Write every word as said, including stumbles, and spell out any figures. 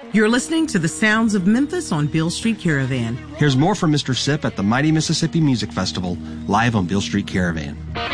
You're listening to the sounds of Memphis on Beale Street Caravan. Here's more from Mister Sipp at the Mighty Mississippi Music Festival, live on Beale Street Caravan.